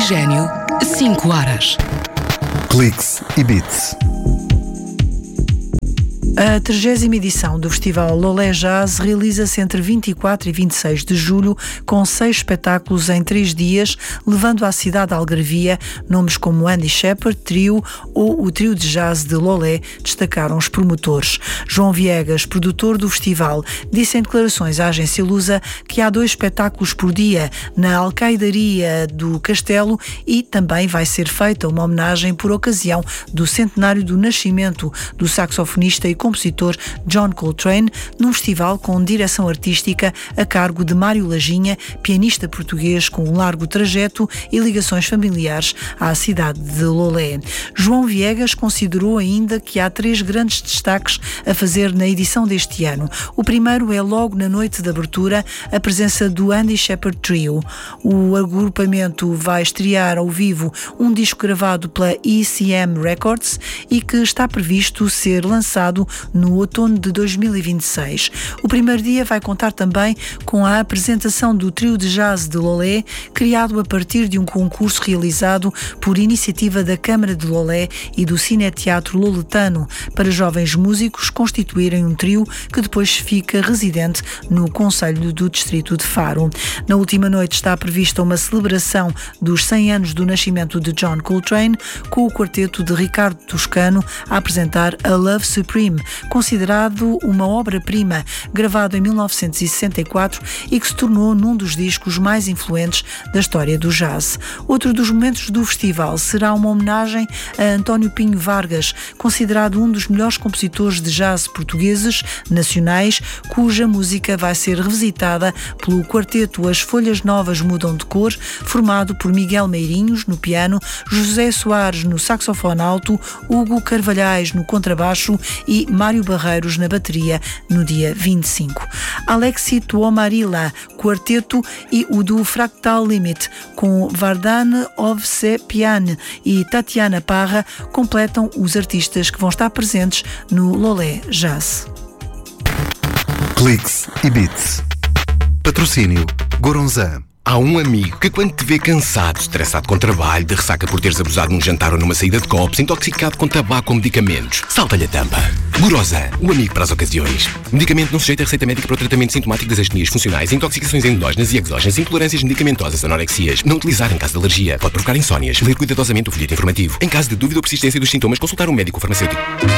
Oxigênio 5 horas. Cliques e Beats. A 30ª edição do Festival Lolé Jazz realiza-se entre 24 e 26 de julho, com 6 espetáculos em 3 dias, levando à cidade de Algarvia nomes como Andy Shepherd Trio ou o Trio de Jazz de Lolé, destacaram os promotores. João Viegas, produtor do festival, disse em declarações à agência Lusa que há 2 espetáculos por dia na Alcaidaria do Castelo e também vai ser feita uma homenagem por ocasião do centenário do nascimento do saxofonista e compositor John Coltrane, num festival com direção artística a cargo de Mário Lajinha, pianista português com um largo trajeto e ligações familiares à cidade de Lolé. João Viegas considerou ainda que há 3 grandes destaques a fazer na edição deste ano. O primeiro é logo na noite de abertura a presença do Andy Shepherd Trio. O agrupamento vai estrear ao vivo um disco gravado pela ECM Records e que está previsto ser lançado no outono de 2026. O primeiro dia vai contar também com a apresentação do Trio de Jazz de Lolé, criado a partir de um concurso realizado por iniciativa da Câmara de Lolé e do Cineteatro Loletano, para jovens músicos constituírem um trio que depois fica residente no Conselho do Distrito de Faro. Na última noite está prevista uma celebração dos 100 anos do nascimento de John Coltrane, com o quarteto de Ricardo Toscano a apresentar A Love Supreme, considerado uma obra-prima, gravado em 1964 e que se tornou num dos discos mais influentes da história do jazz. Outro dos momentos do festival será uma homenagem a António Pinho Vargas, considerado um dos melhores compositores de jazz portugueses nacionais, cuja música vai ser revisitada pelo quarteto As Folhas Novas Mudam de Cor, formado por Miguel Meirinhos no piano, José Soares no saxofone alto, Hugo Carvalhais no contrabaixo e Mário Barreiros na bateria no dia 25. Alexi Tuomarila, quarteto, e o do Fractal Limit, com Vardane Ovsepian e Tatiana Parra, completam os artistas que vão estar presentes no Lolé Jazz. Cliques e Beats. Patrocínio Goronzan. Há um amigo que, quando te vê cansado, estressado com trabalho, de ressaca por teres abusado num jantar ou numa saída de copos, intoxicado com tabaco ou medicamentos, salta-lhe a tampa. Gorosan, o amigo para as ocasiões. Medicamento não sujeito a receita médica para o tratamento sintomático das astenias funcionais, intoxicações endógenas e exógenas, intolerâncias medicamentosas, anorexias. Não utilizar em caso de alergia. Pode provocar insónias. Ler cuidadosamente o folheto informativo. Em caso de dúvida ou persistência dos sintomas, consultar um médico ou farmacêutico.